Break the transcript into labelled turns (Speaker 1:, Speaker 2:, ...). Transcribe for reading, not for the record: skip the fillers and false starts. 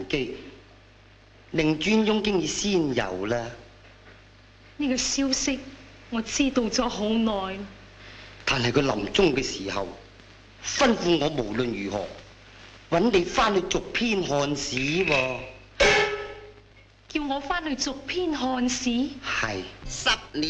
Speaker 1: 機，令尊翁經已仙遊啦。
Speaker 2: 呢個消息我知道咗好耐，
Speaker 1: 但係佢臨終嘅時候，吩咐我無論如何揾你翻去續篇漢史喎。
Speaker 2: 叫我翻去續篇漢史。
Speaker 1: 係。
Speaker 3: 10年。